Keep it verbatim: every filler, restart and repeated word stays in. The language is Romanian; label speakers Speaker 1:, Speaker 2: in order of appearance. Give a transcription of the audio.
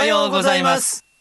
Speaker 1: はようございます。